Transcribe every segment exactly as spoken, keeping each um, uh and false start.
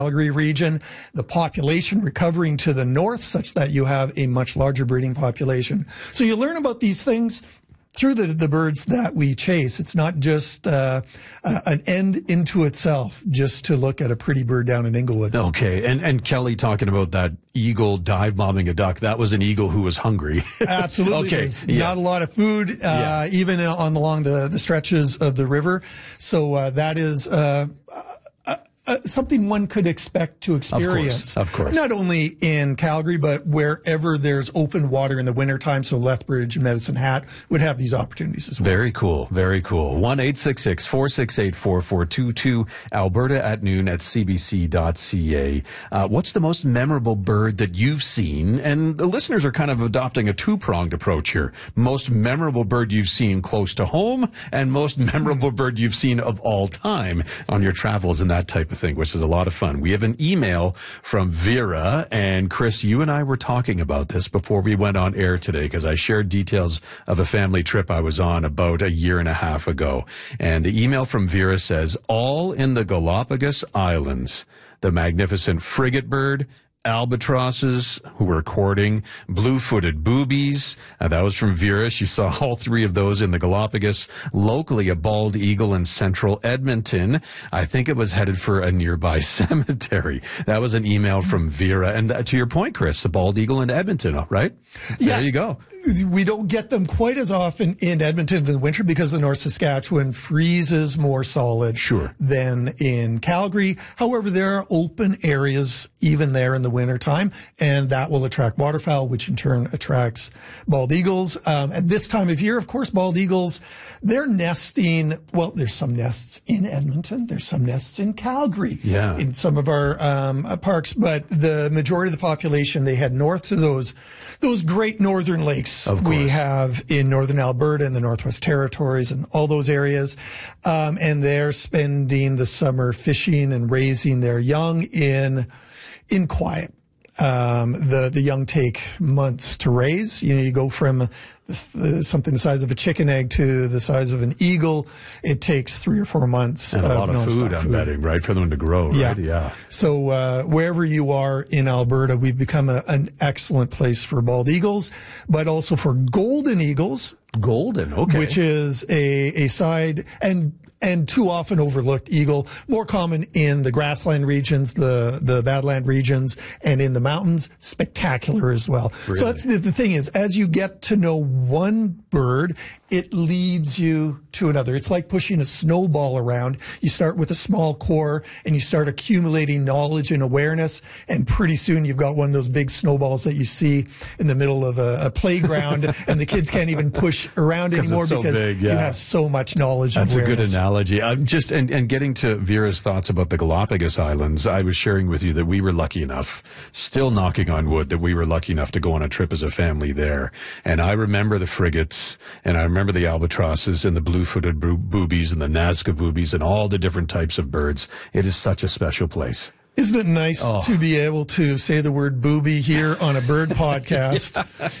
Calgary region, the population recovering to the north such that you have a much larger breeding population. So you learn about these things through the, the birds that we chase. It's not just uh, uh, an end into itself, just to look at a pretty bird down in Inglewood. Okay, and and Kelly talking about that eagle dive bombing a duck, that was an eagle who was hungry. Absolutely. Okay, There's yes. not a lot of food, uh, Yeah. even on along the, the stretches of the river. So uh, that is uh, uh, uh, something one could expect to experience. Of course, of course. Not only in Calgary, but wherever there's open water in the wintertime. So Lethbridge and Medicine Hat would have these opportunities as well. Very cool, very cool. one eight six six, four six eight, four four two two, Alberta at noon at c b c dot c a. Uh, what's the most memorable bird that you've seen? And the listeners are kind of adopting a two-pronged approach here. Most memorable bird you've seen close to home, and most memorable bird you've seen of all time on your travels and that type of thing, which is a lot of fun. We have an email from Vera, and Chris, you and I were talking about this before we went on air today, because I shared details of a family trip I was on about a year and a half ago. And the email from Vera says, all in the Galapagos Islands, the magnificent frigate bird, albatrosses who were courting, blue-footed boobies. Uh, that was from Vera. She saw all three of those in the Galapagos. Locally, a bald eagle in central Edmonton. I think it was headed for a nearby cemetery. That was an email from Vera. And uh, to your point, Chris, the bald eagle in Edmonton, right? Yeah. There you go. We don't get them quite as often in Edmonton in the winter because the North Saskatchewan freezes more solid Sure. than in Calgary. However, there are open areas even there in the wintertime, and that will attract waterfowl, which in turn attracts bald eagles. Um, at this time of year, of course, bald eagles, they're nesting. Well, there's some nests in Edmonton. There's some nests in Calgary. Yeah. In some of our um, parks, but the majority of the population, they head north to those those great northern lakes Of we course. have in northern Alberta and the Northwest Territories and all those areas. Um, and they're spending the summer fishing and raising their young in, in quiet. Um, the, the young take months to raise. You know, you go from the, the, something the size of a chicken egg to the size of an eagle. It takes three or four months. And a lot of nonstop food, I'm betting, right, for them to grow, right? Yeah. Yeah. So uh, wherever you are in Alberta, we've become a, an excellent place for bald eagles, but also for golden eagles. Golden, okay. Which is a, a side and and too often overlooked eagle, more common in the grassland regions, the, the badland regions, and in the mountains, spectacular as well. Really? So that's the, the thing is, as you get to know one bird, it leads you to another. It's like pushing a snowball around. You start with a small core and you start accumulating knowledge and awareness, and pretty soon you've got one of those big snowballs that you see in the middle of a, a playground and the kids can't even push around anymore it's so because big, yeah. you have so much knowledge and That's a good awareness. analogy. I'm just and, and getting to Vera's thoughts about the Galapagos Islands, I was sharing with you that we were lucky enough, still knocking on wood, that we were lucky enough to go on a trip as a family there. And I remember the frigates, and I remember the albatrosses and the blue-footed boo- boobies and the Nazca boobies and all the different types of birds. It is such a special place. Isn't it nice Oh. to be able to say the word booby here on a bird podcast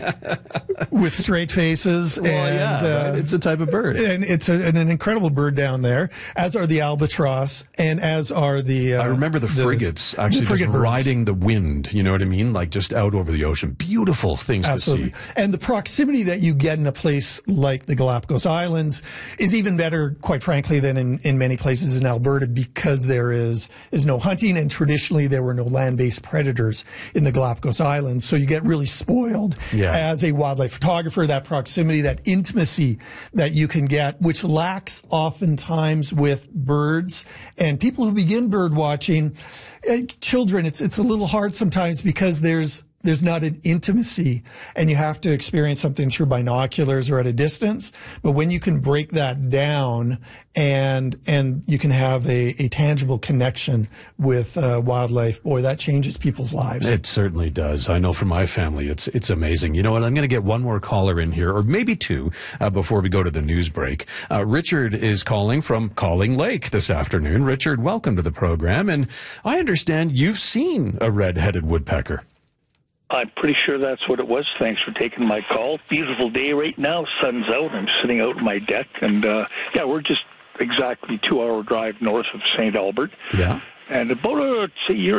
with straight faces? Well, and yeah, right? It's a type of bird. And it's a, an incredible bird down there, as are the albatross, and as are the... Uh, I remember the frigates actually the frigate just birds. riding the wind, you know what I mean? Like just out over the ocean. Beautiful things Absolutely. to see. And the proximity that you get in a place like the Galapagos Islands is even better, quite frankly, than in, in many places in Alberta, because there is, is no hunting, and traditionally there were no land-based predators in the Galapagos Islands. So you get really spoiled Yeah. as a wildlife photographer, that proximity, that intimacy that you can get, which lacks oftentimes with birds. And people who begin bird watching, uh, children, it's, it's a little hard sometimes because there's, there's not an intimacy, and you have to experience something through binoculars or at a distance. But when you can break that down and and you can have a, a tangible connection with uh, wildlife, boy, that changes people's lives. It certainly does. I know for my family, it's it's amazing. You know what? I'm going to get one more caller in here, or maybe two, uh, before we go to the news break. Uh, Richard is calling from Calling Lake this afternoon. Richard, welcome to the program. And I understand you've seen a red-headed woodpecker. I'm pretty sure that's what it was. Thanks for taking my call. Beautiful day right now. Sun's out. I'm sitting out on my deck. And, uh, yeah, we're just exactly two-hour drive north of Saint Albert. Yeah. And about a, say, year